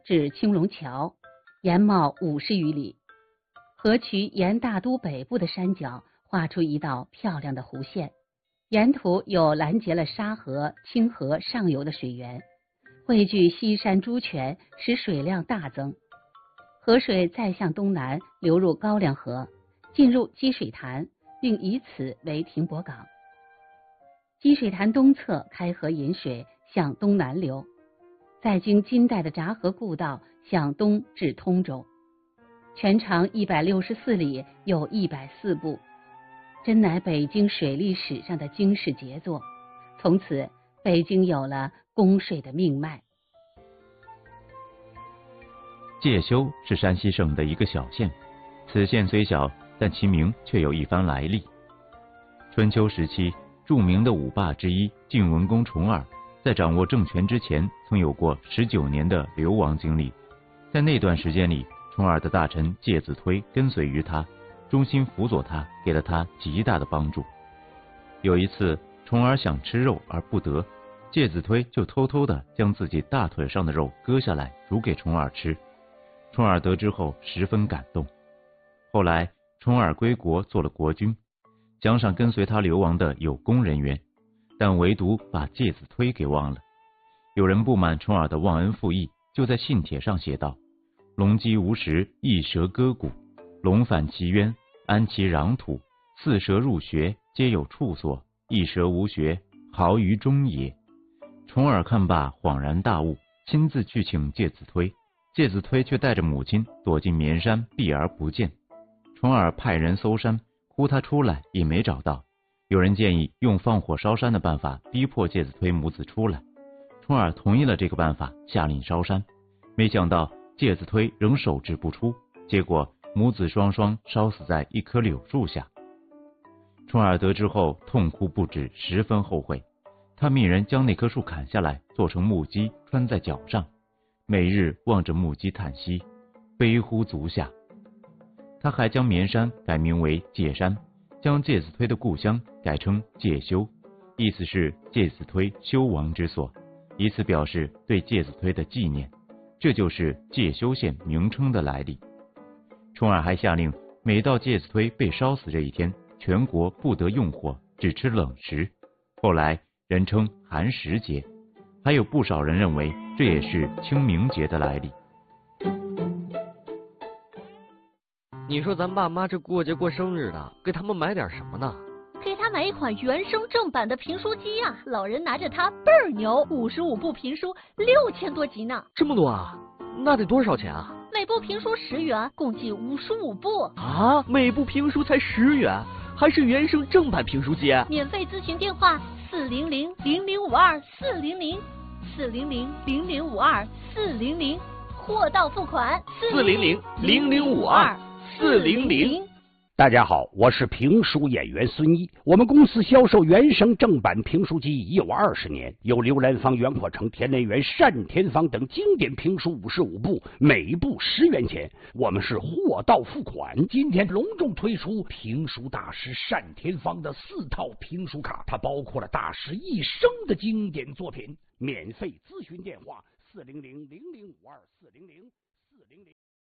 至青龙桥，沿冒50余里。河渠沿大都北部的山脚画出一道漂亮的弧线，沿途有拦截了沙河、清河上游的水源，汇聚西山诸泉，使水量大增。河水再向东南流入高粱河，进入积水潭，并以此为停泊港。积水潭东侧开河引水向东南流，再经金代的闸河故道向东至通州，全长164里，有104步，真乃北京水利史上的惊世杰作。从此，北京有了供水的命脉。 介休是山西省的一个小县，此县虽小，但其名却有一番来历。春秋时期，著名的五霸之一晋文公重耳，在掌握政权之前，曾有过19年的流亡经历。在那段时间里，重耳的大臣介子推跟随于他，忠心辅佐他，给了他极大的帮助。有一次，重耳想吃肉而不得，介子推就偷偷地将自己大腿上的肉割下来煮给重耳吃。重耳得知后十分感动。后来重耳归国做了国君，奖赏跟随他流亡的有功人员，但唯独把介子推给忘了。有人不满重耳的忘恩负义，就在信帖上写道：龙鸡无食，一蛇割骨；龙反其渊，安其壤土；四蛇入穴，皆有处所；一蛇无穴，毫于中也。重耳看罢，恍然大悟，亲自去请介子推。介子推却带着母亲躲进绵山，避而不见。重耳派人搜山，呼他出来也没找到。有人建议用放火烧山的办法逼迫介子推母子出来。重耳同意了这个办法，下令烧山。没想到介子推仍守志不出，结果母子双双烧死在一棵柳树下。重耳得知后痛哭不止，十分后悔。他命人将那棵树砍下来，做成木屐，穿在脚上，每日望着木屐叹息，悲乎足下。他还将绵山改名为介山，将介子推的故乡改称介休，意思是介子推休亡之所，以此表示对介子推的纪念。这就是介休县名称的来历。重耳还下令，每到介子推被烧死这一天，全国不得用火，只吃冷食。后来人称寒食节，还有不少人认为这也是清明节的来历。 你说咱爸妈这过节过生日的，给他们买点什么呢？ 给他买一款原声正版的评书机啊！老人拿着它倍儿牛，55部评书6000多集呢。 这么多啊？那得多少钱啊？ 每部评书10元，共计55部啊！每部评书才10元，还是原声正版评书机？ 免费咨询电话400-0052-400，400-0052-400，货到付款 400-0052-400。 大家好，我是评书演员孙一。我们公司销售原声正版评书机已有20年，有刘兰芳、袁阔成、田连元、单田芳等经典评书55部，每部10元钱。我们是货到付款。今天隆重推出评书大师单田芳的4套评书卡，它包括了大师一生的经典作品。免费咨询电话400-0052-400。